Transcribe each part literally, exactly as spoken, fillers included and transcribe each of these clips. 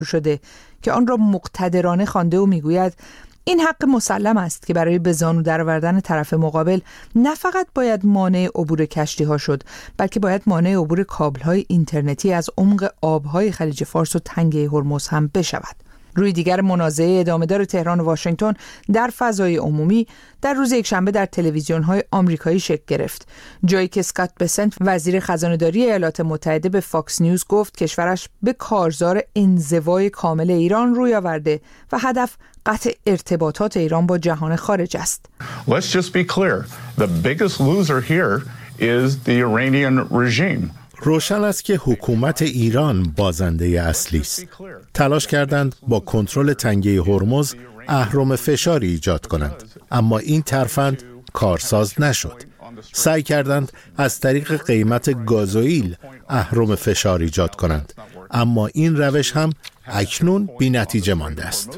شده که آن را مقتدرانه خوانده و میگوید این حق مسلم است که برای به زانو درآوردن طرف مقابل نه فقط باید مانع عبور کشتی‌ها شد، بلکه باید مانع عبور کابل‌های اینترنتی از عمق آب‌های خلیج فارس و تنگه هرمز هم بشود. روی دیگر منازعه ادامه‌دار تهران و واشنگتن در فضای عمومی در روز یکشنبه در تلویزیون‌های آمریکایی شکل گرفت، جایی که اسکات بسنت وزیر خزانه‌داری ایالات متحده به فاکس نیوز گفت کشورش به کارزار انزوای کامل ایران روی آورده و هدف قطع ارتباطات ایران با جهان خارج است. Let's just be clear. The biggest loser here is the Iranian regime. روشن است که حکومت ایران بازنده اصلی است. تلاش کردند با کنترل تنگه هرمز اهرم فشاری ایجاد کنند، اما این ترفند کارساز نشد. سعی کردند از طریق قیمت گازوئیل اهرم فشار ایجاد کنند، اما این روش هم اکنون بی نتیجه مانده است.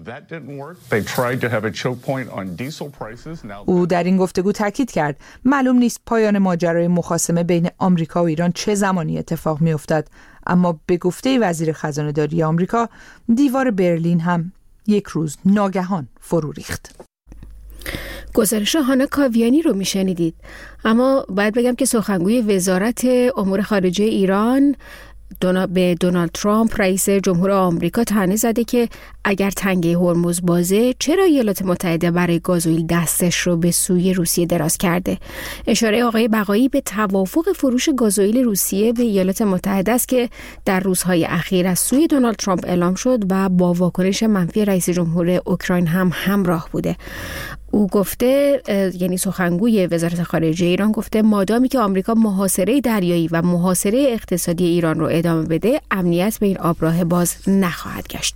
او در این گفتگو تاکید کرد معلوم نیست پایان ماجرای مخاصمه بین آمریکا و ایران چه زمانی اتفاق می افتد، اما به گفته وزیر خزانه‌داری آمریکا دیوار برلین هم یک روز ناگهان فرو ریخت. گزارش هانا کاویانی رو میشنیدید. اما باید بگم که سخنگوی وزارت امور خارجه ایران دونا به دونالد ترامپ رئیس جمهور آمریکا طعنه زده که اگر تنگه هرمز بازه چرا ایالات متحده برای گازوئیل دستش رو به سوی روسیه دراز کرده. اشاره آقای بقایی به توافق فروش گازوئیل روسیه به ایالات متحده است که در روزهای اخیر از سوی دونالد ترامپ اعلام شد و با واکنش منفی رئیس جمهور اوکراین هم همراه بوده. او گفته، یعنی سخنگوی وزارت خارجه ایران گفته مادامی که آمریکا محاصره دریایی و محاصره اقتصادی ایران رو ادامه بده، امنیت به این آبراه باز نخواهد گشت.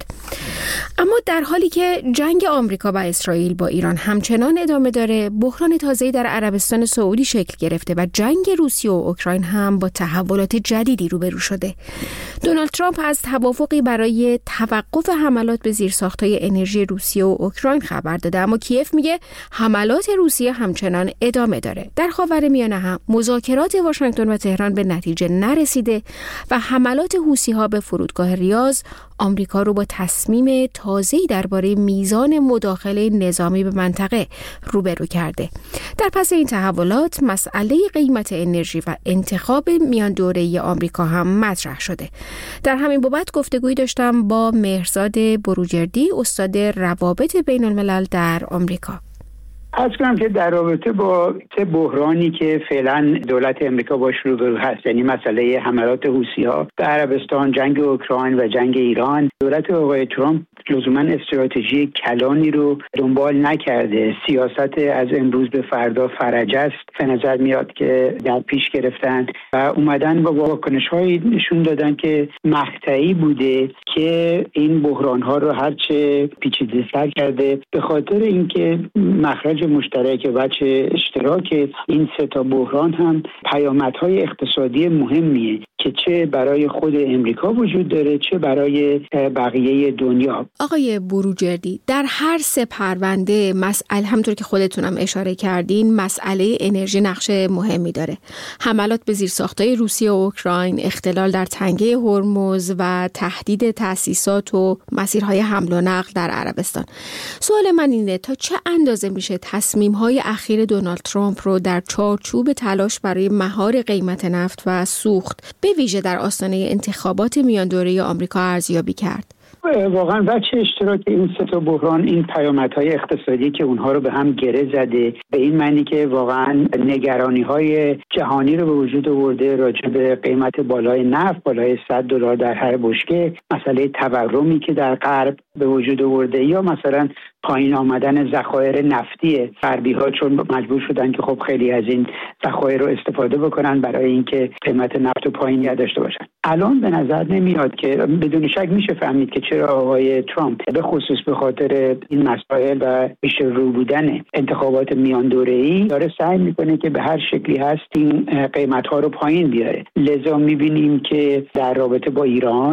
اما در حالی که جنگ آمریکا و اسرائیل با ایران همچنان ادامه داره، بحران تازه‌ای در عربستان سعودی شکل گرفته و جنگ روسیه و اوکراین هم با تحولات جدیدی روبرو شده. دونالد ترامپ از توافقی برای توقف حملات به زیرساخت‌های انرژی روسیه و اوکراین خبر داده، اما کیف میگه حملات روسیه همچنان ادامه داره. در خاورمیانه هم مذاکرات واشنگتن و تهران به نتیجه نرسیده و حملات حوثی‌ها به فرودگاه ریاض آمریکا رو با تصمیم تازه‌ای درباره میزان مداخله نظامی به منطقه روبرو کرده. در پس این تحولات مسئله قیمت انرژی و انتخاب میان دوره‌ای آمریکا هم مطرح شده. در همین بابت گفتگویی داشتم با مهرزاد بروجردی، استاد روابط بین الملل در آمریکا. عرض کنم که در رابطه با بحرانی که فعلا دولت امریکا باش روبرو هست، یعنی مسئله حملات حوثی‌ها به عربستان، جنگ اوکراین و جنگ ایران، دولت آقای ترامپ لزوما استراتژی کلانی رو دنبال نکرده. سیاست از امروز به فردا فرج است به نظر میاد که در پیش گرفتن و اومدن با واکنش‌هایی نشون دادن که مقطعی بوده که این بحران‌ها رو هرچه پیچیده‌تر کرده، به خاطر اینکه مخرج مشترک و بچه اشتراک این سه تا بحران هم پیامدهای اقتصادی مهمیه که چه برای خود امریکا وجود داره چه برای بقیه دنیا. آقای بروجردی، در هر سه پرونده مسئله، همونطور که خودتونم اشاره کردین، مسئله انرژی نقش مهمی داره. حملات به زیرساخت‌های روسیه و اوکراین، اختلال در تنگه هرمز و تهدید تأسیسات و مسیرهای حمل و نقل در عربستان. سوال من اینه تا چه اندازه میشه تصمیم‌های اخیر دونالد ترامپ رو در چارچوب تلاش برای مهار قیمت نفت و سوخت به ویژه در آستانه انتخابات میان دوره آمریکا ارزیابی کرد؟ واقعا بچه اشتراک این سه تا بحران، این پیامدهای اقتصادی که اونها رو به هم گره زده، به این معنی که واقعا نگرانی‌های جهانی رو به وجود آورده راجع به قیمت بالای نفت، بالای صد دلار در هر بشکه، مسئله تورمی که در غرب به وجود آورده، یا مثلا پایین آمدن ذخایر نفتی غربی‌ها چون مجبور شدن که خب خیلی از این ذخایر رو استفاده بکنن برای اینکه قیمت نفت رو پایین نگه داشته باشن. الان به نظر نمیاد که بدون شک میشه فهمید که چرا آقای ترامپ به خصوص به خاطر این مسائل و پیش رو بودن انتخابات میان دوره‌ای داره سعی میکنه که به هر شکلی هست این قیمت‌ها رو پایین بیاره. لذا میبینیم که در رابطه با ایران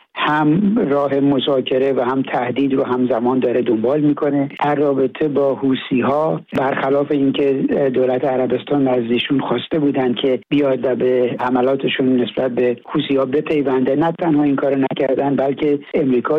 هم راه مذاکره و هم تهدید رو همزمان داره دنبال میکنه. در رابطه با حوثی‌ها، برخلاف اینکه دولت عربستان نزدیشون خواسته بودن که بیاد و به حملاتشون نسبت به حوثی‌ها بپیونده، نه تنها این کارو نکردن بلکه امریکا